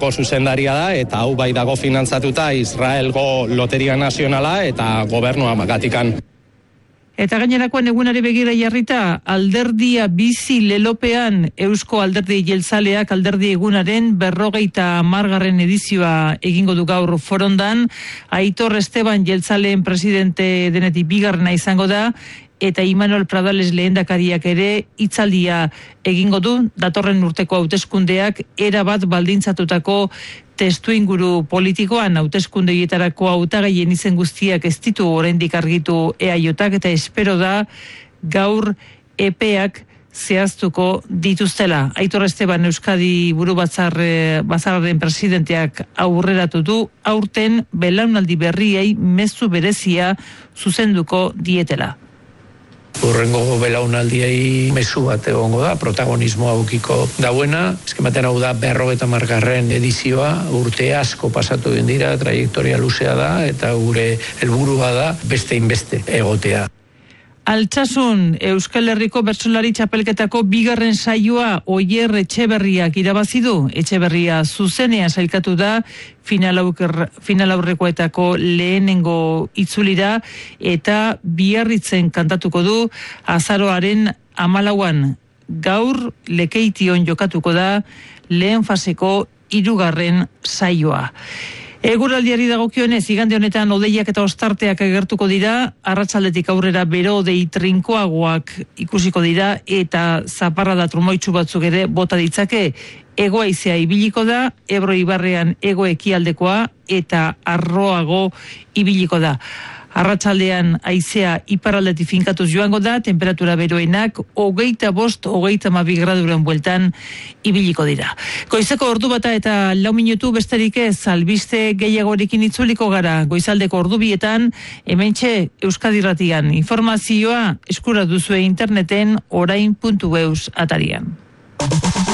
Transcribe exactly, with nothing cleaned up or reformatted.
Amerikako zuzendaria da, eta hau bai dago finantzatuta Israelgo Loteria Nazionala eta gobernua magatikan. Eta gainerakoan egunari begira jarrita, alderdia bizi lelopean Eusko Alderdi Jeltzaleak alderdi egunaren berrogeita hamargarren edizioa egingo du gaur Forondan. Aitor Esteban Jeltzaleen presidente denetik bigarrena izango da, eta Imanol Pradales lehendakariak ere hitzaldia egingo du, datorren urteko hauteskundeak erabat baldintzatutako testuinguru politikoan. Hauteskundegietarako hautagaien izen guztiak ez ditu oraindik argitu E A Jk, eta espero da gaur epeak zehaztuko dituztela. Aitor Esteban Euskadi buru batzar, batzarraren presidenteak aurreratu du aurten belaunaldi berriei mezu berezia zuzenduko dietela. Urrengo belaunaldiei mezu bat egongo da, protagonismoa aukiko dauena. Eskematen hau da berrogeta margarren edizioa, urte asko pasatu den dira, trajektoria luzea da, eta gure helburua da beste inbeste egotea. Altsasun Euskal Herriko bertsolari txapelketako bigarren saioa Oier Etxeberriak irabazi du. Etxeberria zuzenea sailkatu da final aurrekoetako lehenengo itzulira, eta Biarritzen kantatuko du azaroaren hamalauan. Gaur Lekeition jokatuko da lehen faseko hirugarren saioa. Eguraldiari dagokionez, igande honetan hodeiak eta ostarteak agertuko dira, arratsaldetik aurrera bero hodei trinkoagoak ikusiko dira, eta zaparrada trumoitsu batzuk ere bota ditzake. Hego haizea ibiliko da, Ebro ibarrean hego ekialdekoa, eta arroago ibiliko da. Arratsaldean haizea iparraldetik finkatuz joango da, temperatura beroenak hogeita bost, hogeita hamabi graduren bueltan ibiliko dira. Goizeko ordu bata eta lau minutu besterik ez, albiste gehiagorekin itzuliko gara. Goizaldeko ordu bietan, hementxe Euskadi Irratian. Informazioa eskura duzue interneten orain puntu eus atarian.